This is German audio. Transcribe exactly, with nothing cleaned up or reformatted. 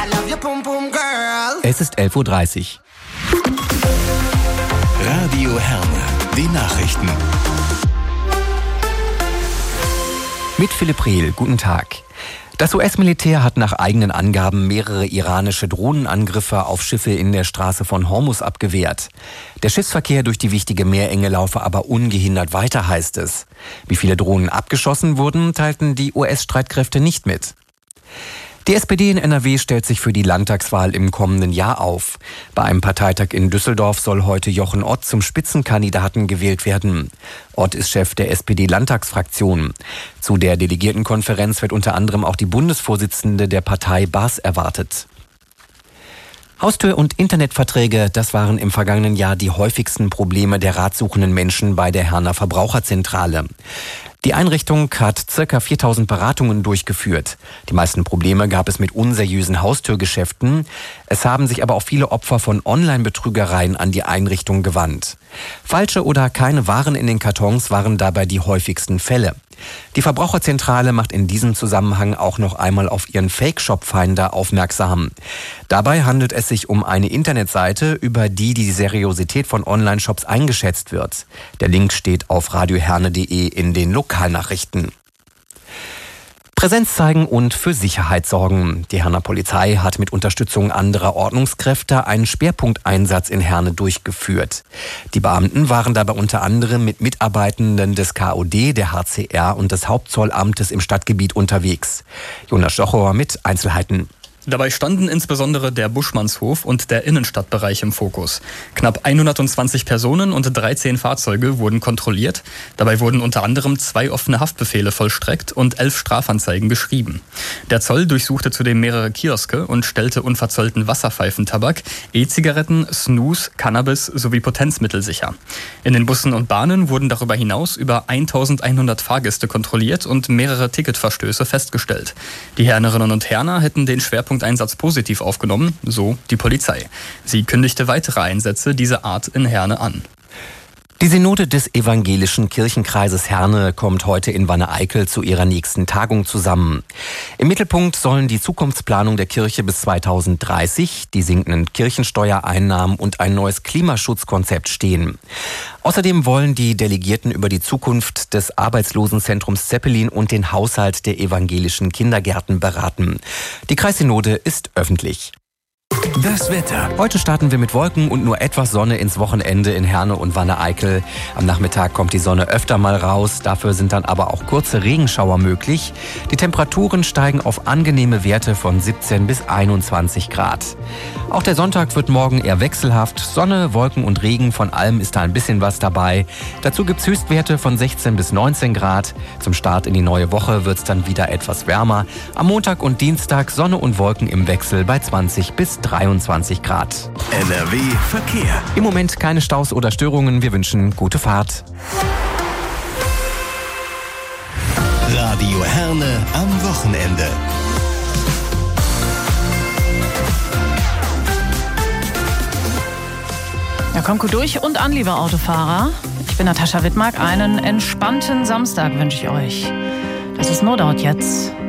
Es ist elf Uhr dreißig. Radio Herne, die Nachrichten. Mit Philipp Rehl, guten Tag. Das U S-Militär hat nach eigenen Angaben mehrere iranische Drohnenangriffe auf Schiffe in der Straße von Hormuz abgewehrt. Der Schiffsverkehr durch die wichtige Meerenge laufe aber ungehindert weiter, heißt es. Wie viele Drohnen abgeschossen wurden, teilten die U S-Streitkräfte nicht mit. Die S P D in N R W stellt sich für die Landtagswahl im kommenden Jahr auf. Bei einem Parteitag in Düsseldorf soll heute Jochen Ott zum Spitzenkandidaten gewählt werden. Ott ist Chef der S P D-Landtagsfraktion. Zu der Delegiertenkonferenz wird unter anderem auch die Bundesvorsitzende der Partei Baas erwartet. Haustür- und Internetverträge, das waren im vergangenen Jahr die häufigsten Probleme der ratsuchenden Menschen bei der Herner Verbraucherzentrale. Die Einrichtung hat ca. viertausend Beratungen durchgeführt. Die meisten Probleme gab es mit unseriösen Haustürgeschäften. Es haben sich aber auch viele Opfer von Online-Betrügereien an die Einrichtung gewandt. Falsche oder keine Waren in den Kartons waren dabei die häufigsten Fälle. Die Verbraucherzentrale macht in diesem Zusammenhang auch noch einmal auf ihren Fake-Shop-Finder aufmerksam. Dabei handelt es sich um eine Internetseite, über die die Seriosität von Online-Shops eingeschätzt wird. Der Link steht auf radioherne punkt de in den Lokalnachrichten. Präsenz zeigen und für Sicherheit sorgen. Die Herner Polizei hat mit Unterstützung anderer Ordnungskräfte einen Schwerpunkteinsatz in Herne durchgeführt. Die Beamten waren dabei unter anderem mit Mitarbeitenden des K O D, der H C R und des Hauptzollamtes im Stadtgebiet unterwegs. Jonas Schocher mit Einzelheiten. Dabei standen insbesondere der Buschmannshof und der Innenstadtbereich im Fokus. Knapp hundertzwanzig Personen und dreizehn Fahrzeuge wurden kontrolliert. Dabei wurden unter anderem zwei offene Haftbefehle vollstreckt und elf Strafanzeigen geschrieben. Der Zoll durchsuchte zudem mehrere Kioske und stellte unverzollten Wasserpfeifentabak, E-Zigaretten, Snus, Cannabis sowie Potenzmittel sicher. In den Bussen und Bahnen wurden darüber hinaus über eintausendeinhundert Fahrgäste kontrolliert und mehrere Ticketverstöße festgestellt. Die Hernerinnen und Herner hätten den Schwerpunkt Einsatz positiv aufgenommen, so die Polizei. Sie kündigte weitere Einsätze dieser Art in Herne an. Die Synode des Evangelischen Kirchenkreises Herne kommt heute in Wanne-Eickel zu ihrer nächsten Tagung zusammen. Im Mittelpunkt sollen die Zukunftsplanung der Kirche bis zweitausenddreißig, die sinkenden Kirchensteuereinnahmen und ein neues Klimaschutzkonzept stehen. Außerdem wollen die Delegierten über die Zukunft des Arbeitslosenzentrums Zeppelin und den Haushalt der evangelischen Kindergärten beraten. Die Kreissynode ist öffentlich. Das Wetter. Heute starten wir mit Wolken und nur etwas Sonne ins Wochenende in Herne und Wanne-Eickel. Am Nachmittag kommt die Sonne öfter mal raus, dafür sind dann aber auch kurze Regenschauer möglich. Die Temperaturen steigen auf angenehme Werte von siebzehn bis einundzwanzig Grad. Auch der Sonntag wird morgen eher wechselhaft. Sonne, Wolken und Regen, von allem ist da ein bisschen was dabei. Dazu gibt's Höchstwerte von sechzehn bis neunzehn Grad. Zum Start in die neue Woche wird's dann wieder etwas wärmer. Am Montag und Dienstag Sonne und Wolken im Wechsel bei zwanzig bis dreiundzwanzig Grad. N R W Verkehr. Im Moment keine Staus oder Störungen. Wir wünschen gute Fahrt. Radio Herne am Wochenende. Ja, kommt gut durch und an, liebe Autofahrer. Ich bin Natascha Wittmark. Einen entspannten Samstag wünsche ich euch. Das ist No Doubt jetzt.